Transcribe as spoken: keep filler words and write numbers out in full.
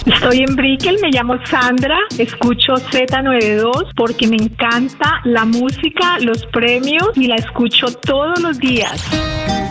Estoy en Brickell, me llamo Sandra, escucho Z noventa y dos porque me encanta la música, los premios y la escucho todos los días.